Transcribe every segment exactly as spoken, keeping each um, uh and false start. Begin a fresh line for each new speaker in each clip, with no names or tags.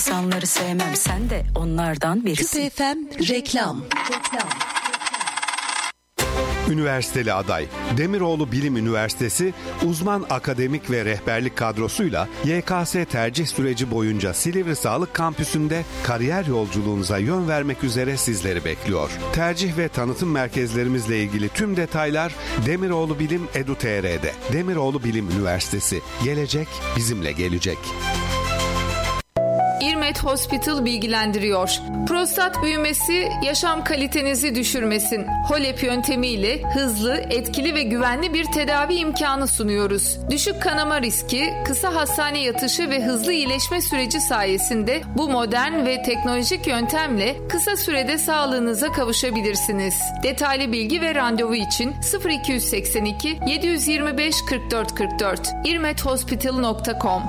İnsanları sevmem, sen de onlardan birisin.
Küpe F M reklam. Reklam.
Üniversiteli aday. Demiroğlu Bilim Üniversitesi uzman akademik ve rehberlik kadrosuyla Y K S tercih süreci boyunca Silivri Sağlık Kampüsü'nde kariyer yolculuğunuza yön vermek üzere sizleri bekliyor. Tercih ve tanıtım merkezlerimizle ilgili tüm detaylar Demiroğlu Bilim Edu nokta T R'de. Demiroğlu Bilim Üniversitesi. Gelecek bizimle gelecek.
İrmet Hospital bilgilendiriyor. Prostat büyümesi yaşam kalitenizi düşürmesin. HOLEP yöntemiyle hızlı, etkili ve güvenli bir tedavi imkanı sunuyoruz. Düşük kanama riski, kısa hastane yatışı ve hızlı iyileşme süreci sayesinde bu modern ve teknolojik yöntemle kısa sürede sağlığınıza kavuşabilirsiniz. Detaylı bilgi ve randevu için sıfır iki seksen iki yedi yirmi beş kırk dört kırk dört irmet hospital nokta com.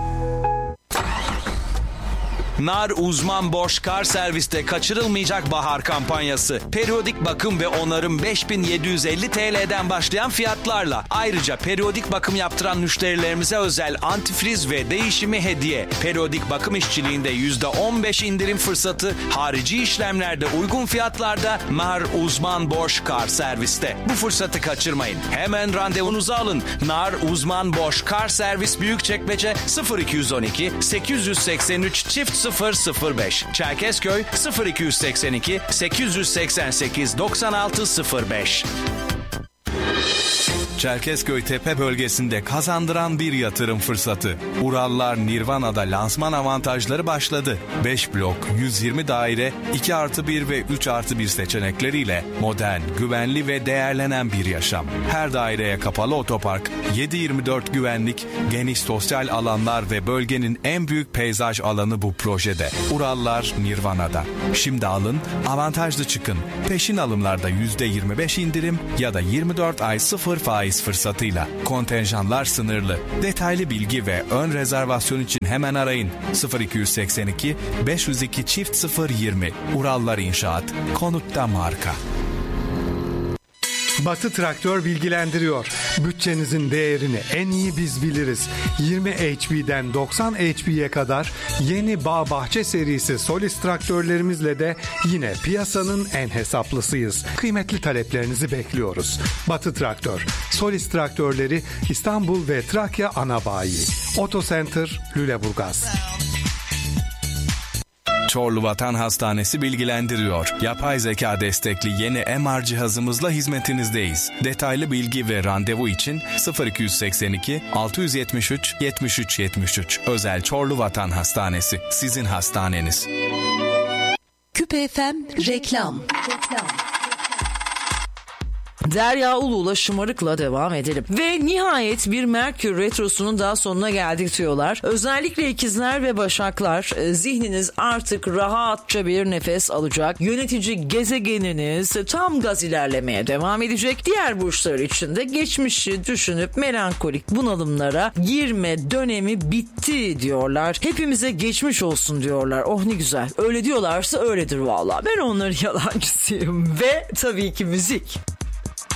Nar Uzman Bosch Car Servis'te kaçırılmayacak bahar kampanyası. Periyodik bakım ve onarım beş bin yedi yüz elli T L'den başlayan fiyatlarla. Ayrıca periyodik bakım yaptıran müşterilerimize özel antifriz ve değişimi hediye. Periyodik bakım işçiliğinde yüzde on beş indirim fırsatı, harici işlemlerde uygun fiyatlarda Nar Uzman Bosch Car Servis'te. Bu fırsatı kaçırmayın. Hemen randevunuzu alın. Nar Uzman Bosch Car Servis Büyükçekmece sıfır iki on iki sekiz seksen üç çift sıfır sıfır beş, Çerkezköy sıfır iki seksen iki sekiz seksen sekiz doksan altı sıfır beş. Çerkezköy Tepe bölgesinde kazandıran bir yatırım fırsatı. Urallar Nirvana'da lansman avantajları başladı. beş blok, yüz yirmi daire, iki artı bir ve üç artı bir seçenekleriyle modern, güvenli ve değerlenen bir yaşam. Her daireye kapalı otopark, yedi yirmi dört güvenlik, geniş sosyal alanlar ve bölgenin en büyük peyzaj alanı bu projede. Urallar Nirvana'da. Şimdi alın, avantajlı çıkın. Peşin alımlarda yüzde yirmi beş indirim ya da yirmi dört ay sıfır faiz fırsatıyla. Kontenjanlar sınırlı. Detaylı bilgi ve ön rezervasyon için hemen arayın. sıfır iki seksen iki beş yüz iki çift sıfır yirmi. Urallar İnşaat. Konutta marka.
Batı Traktör bilgilendiriyor. Bütçenizin değerini en iyi biz biliriz. yirmi H P'den doksan H P'ye kadar yeni Bağ Bahçe serisi Solis traktörlerimizle de yine piyasanın en hesaplısıyız. Kıymetli taleplerinizi bekliyoruz. Batı Traktör, Solis traktörleri İstanbul ve Trakya ana bayi. Oto Center, Lüleburgaz.
Çorlu Vatan Hastanesi bilgilendiriyor. Yapay zeka destekli yeni M R cihazımızla hizmetinizdeyiz. Detaylı bilgi ve randevu için sıfır iki seksen iki altı yetmiş üç yetmiş üç yetmiş üç. Özel Çorlu Vatan Hastanesi. Sizin hastaneniz.
Küpe F M reklam. Reklam.
Derya Ulu'la şımarıkla devam edelim. Ve nihayet bir Merkür Retrosu'nun daha sonuna geldik diyorlar. Özellikle ikizler ve başaklar, zihniniz artık rahatça bir nefes alacak. Yönetici gezegeniniz tam gaz ilerlemeye devam edecek. Diğer burçlar için de geçmişi düşünüp melankolik bunalımlara girme dönemi bitti diyorlar. Hepimize geçmiş olsun diyorlar. Oh ne güzel. Öyle diyorlarsa öyledir vallahi. Ben onların yalancısıyım. Ve tabii ki müzik.